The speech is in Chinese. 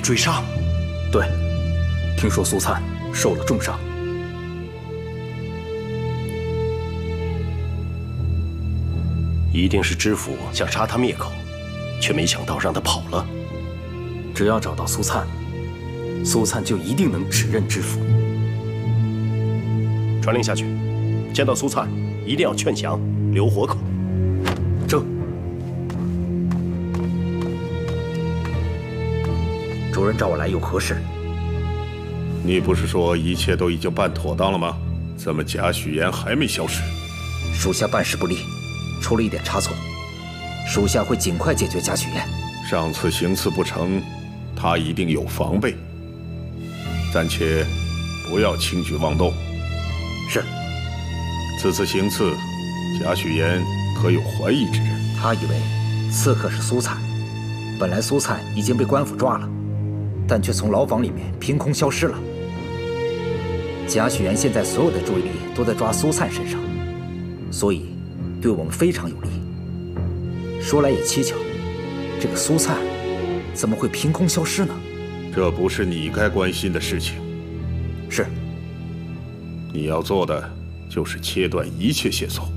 追杀？ 对，听说苏灿受了重伤。 一定是知府想杀他灭口，却没想到让他跑了。 只要找到苏灿，苏灿就一定能指认知府。 传令下去，见到苏灿一定要劝降，留活口。 正。主人找我来有何事？ 你不是说一切都已经办妥当了吗？怎么贾许言还没消失？ 属下办事不力，出了一点差错，属下会尽快解决贾许言。 上次行刺不成，他一定有防备，暂且不要轻举妄动。 是。 此次行刺，贾许言可有怀疑之人？ 他以为刺客是苏灿，本来苏灿已经被官府抓了，但却从牢房里面凭空消失了。贾许言现在所有的注意力都在抓苏灿身上，所以对我们非常有利。说来也蹊跷，这个苏灿怎么会凭空消失呢？ 这不是你该关心的事情。 是。 你要做的就是切断一切线索。